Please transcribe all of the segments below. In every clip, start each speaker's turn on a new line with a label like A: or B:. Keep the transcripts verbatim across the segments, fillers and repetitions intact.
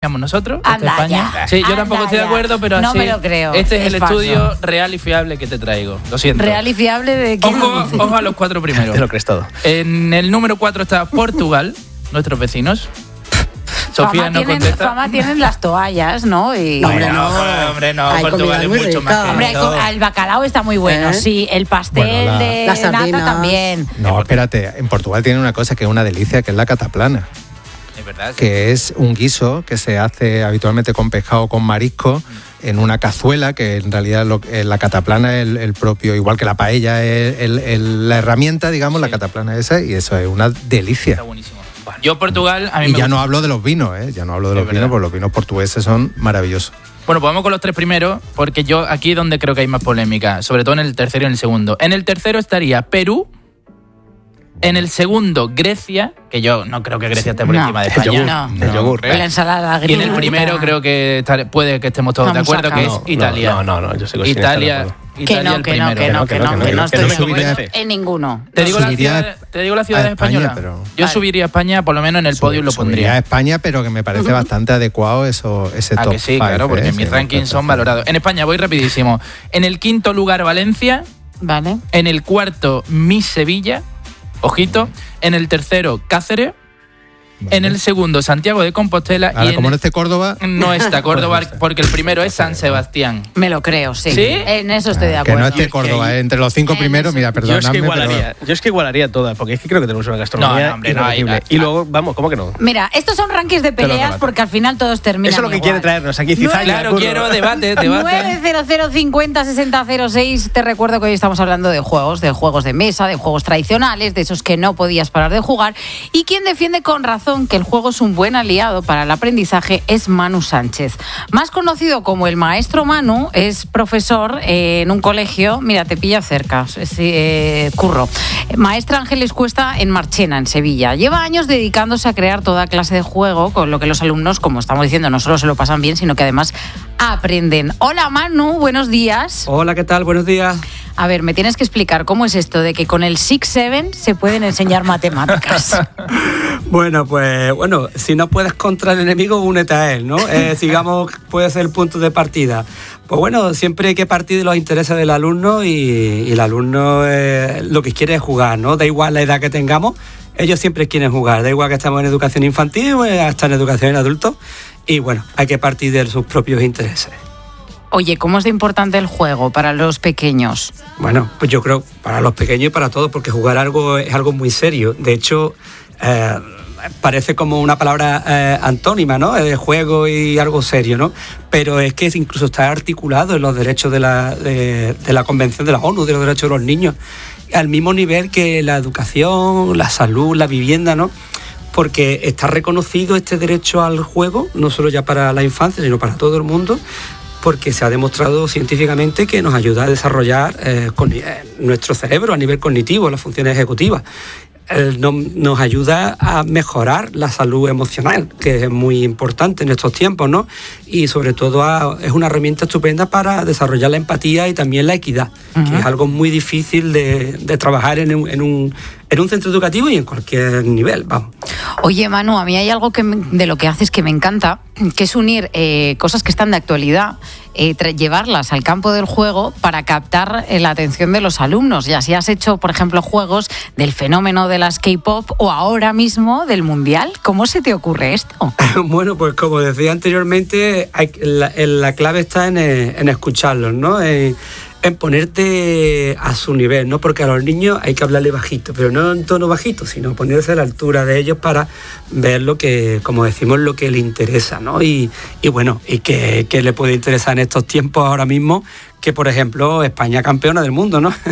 A: nosotros,
B: Anda,
A: España.
B: ya.
A: Sí, yo
B: Anda,
A: tampoco estoy
B: ya.
A: de acuerdo, pero
B: no
A: así.
B: me lo creo.
A: Este es,
B: es
A: el
B: falso.
A: estudio real y fiable que te traigo. Lo siento.
B: Real y fiable de qué.
A: Ojo, ojo a los cuatro primeros.
C: Te lo crees todo.
A: En el número cuatro está Portugal, nuestros vecinos. Sofía
B: fama
A: no
B: tienen,
A: contesta.
B: Fama tienen las toallas, ¿no? Y,
A: Hombre,
D: Hombre,
A: no,
D: no.
A: hombre, no.
D: Hay
A: Portugal
D: comida
A: es
D: muy
A: mucho
D: rica.
A: más que
B: Hombre,
A: eso.
B: el bacalao está muy bueno,
D: ¿Eh?
B: sí. El pastel
E: Bueno, la-
B: de
D: Las
B: nata
D: sardinas.
B: también.
E: No, espérate, en Portugal tiene una cosa que es una delicia, que es la cataplana,
A: Es verdad. sí.
E: que es un guiso que se hace habitualmente con pescado o con marisco en una cazuela, que en realidad lo, eh, la cataplana es el, el propio, igual que la paella es el- el- la herramienta, digamos,
A: Sí.
E: la cataplana esa, y eso es una delicia.
A: Está buenísimo. Yo, Portugal, a mí
E: Y
A: me
E: ya
A: gusta.
E: no hablo de los vinos, ¿eh? Ya no hablo de
A: Es
E: los
A: verdad.
E: vinos, porque los vinos portugueses son maravillosos.
A: Bueno, pues vamos con los tres primeros, porque yo aquí es donde creo que hay más polémica, sobre todo en el tercero y en el segundo. En el tercero estaría Perú, en el segundo Grecia, que yo no creo que Grecia esté por
B: No,
A: encima de
C: el
A: España.
C: yogur,
B: No.
C: el yogur.
A: ¿eh?
B: La ensalada
A: Y
B: griega.
A: en el primero creo que estar- puede que estemos todos
B: Vamos
A: de acuerdo,
B: a
A: que es
B: acabar.
C: No,
A: Italia.
C: No, no, no, yo sigo sin estar de
A: Italia,
C: acuerdo.
B: Que
A: Italia
B: no,
A: el
B: que no,
A: primero.
B: que no, que no, que no estoy de
E: subiría-
B: acuerdo en ninguno.
A: Te digo, la
E: Subiría
A: ciudad, te digo la ciudad
E: a España,
A: española.
E: pero-
A: Yo
B: Vale.
A: subiría a España, por lo menos en el podio lo
E: Subiría a
A: pondría.
E: España, pero que me parece bastante adecuado eso, ese
A: Ah,
E: top
A: que sí,
E: five,
A: claro, porque
E: ¿eh?
A: mis
E: Sí,
A: rankings son valorados. En España voy rapidísimo. En el quinto lugar Valencia,
B: Vale.
A: en el cuarto Miss Sevilla, ojito, en el tercero Cáceres,
E: Vale.
A: en el segundo Santiago de Compostela
E: Ahora,
A: y en
E: como no
A: el-
E: esté Córdoba,
A: no está Córdoba porque el primero es San Sebastián.
B: Me lo creo, sí.
A: ¿Sí?
B: En eso estoy de
E: que
B: acuerdo.
E: no esté Córdoba, ¿eh? Entre los cinco
B: En
E: primeros,
B: ese-
E: mira,
C: Yo
E: perdóname,
C: es que
E: pero-
C: igualaría, yo es que igualaría todas, porque es que creo que tenemos una gastronomía
A: No, no, hombre, no,
C: irrepetible.
A: ahí-
C: y luego, vamos, ¿cómo que no?
B: Mira, estos son rankings de
C: Te lo
B: peleas
C: rebato.
B: porque al final todos terminan
C: Eso es lo que
B: igual.
C: quiere traernos aquí Cizaña.
A: Claro,
C: Curro.
A: quiero debate, debate.
B: nueve cero cero cincuenta sesenta cero seis. Te recuerdo que hoy estamos hablando de juegos, de juegos de mesa, de juegos tradicionales, de esos que no podías parar de jugar. Y quien defiende con razón que el juego es un buen aliado para el aprendizaje es Manu Sánchez. Más conocido como el maestro Manu, es profesor eh, en un colegio, mira, te pilla cerca, sí, eh, Curro. Maestra Ángeles Cuesta en Marchena, en Sevilla. Lleva años dedicándose a crear toda clase de juego, con lo que los alumnos, como estamos diciendo, no solo se lo pasan bien, sino que además aprenden. Hola Manu, buenos días.
F: Hola, ¿qué tal? Buenos días.
B: A ver, me tienes que explicar cómo es esto de que con el six seven se pueden enseñar matemáticas.
F: Bueno, pues bueno, si no puedes contra el enemigo, únete a él, ¿no? Eh, digamos, puede ser el punto de partida. Pues bueno, siempre hay que partir de los intereses del alumno y, y el alumno eh, lo que quiere es jugar, ¿no? Da igual la edad que tengamos, ellos siempre quieren jugar. Da igual que estemos en educación infantil o hasta en educación en adultos. Y bueno, hay que partir de sus propios intereses.
B: Oye, ¿cómo es de importante el juego para los pequeños?
F: Bueno, pues yo creo para los pequeños y para todos, porque jugar algo es algo muy serio. De hecho, eh, parece como una palabra eh, antónima, ¿no? Eh, juego y algo serio, ¿no? Pero es que incluso está articulado en los derechos de la, de, de la Convención de la ONU de los Derechos de los Niños, al mismo nivel que la educación, la salud, la vivienda, ¿no? Porque está reconocido este derecho al juego, no solo ya para la infancia, sino para todo el mundo, porque se ha demostrado científicamente que nos ayuda a desarrollar eh, con, eh, nuestro cerebro a nivel cognitivo, las funciones ejecutivas. Eh, no, nos ayuda a mejorar la salud emocional, que es muy importante en estos tiempos, ¿no? Y sobre todo a, es una herramienta estupenda para desarrollar la empatía y también la equidad, uh-huh. que es algo muy difícil de, de trabajar en un, en, un, en un centro educativo y en cualquier nivel, vamos.
B: Oye, Manu, a mí hay algo que me, de lo que haces que me encanta, que es unir eh, cosas que están de actualidad, eh, tra- llevarlas al campo del juego para captar eh, la atención de los alumnos. Y así has hecho, por ejemplo, juegos del fenómeno de las K-pop o ahora mismo del Mundial. ¿Cómo se te ocurre esto?
F: Bueno, pues como decía anteriormente, hay, la, la clave está en, en escucharlos, ¿no? En, en ponerte a su nivel, ¿no? Porque a los niños hay que hablarle bajito, pero no en tono bajito, sino ponerse a la altura de ellos para ver lo que, como decimos, lo que les interesa, ¿no? Y, y bueno, y que, que le puede interesar en estos tiempos ahora mismo, que por ejemplo España campeona del mundo, ¿no?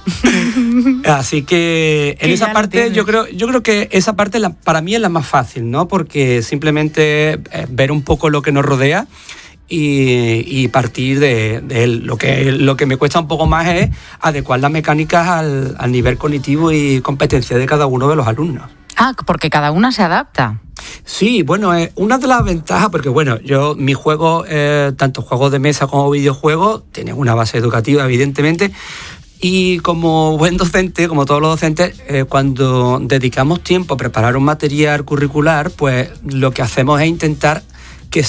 F: Así que en
B: Que
F: esa parte yo creo, yo creo que esa parte la, para mí es la más fácil, ¿no? Porque simplemente eh, ver un poco lo que nos rodea y, y partir de, de él. Lo que, lo que me cuesta un poco más es adecuar las mecánicas al, al nivel cognitivo y competencia de cada uno de los alumnos.
B: Ah, porque cada una se adapta.
F: Sí, bueno, eh, una de las ventajas, porque bueno, yo, mi juego, eh, tanto juegos de mesa como videojuegos, tienen una base educativa, evidentemente, y como buen docente, como todos los docentes, eh, cuando dedicamos tiempo a preparar un material curricular, pues lo que hacemos es intentar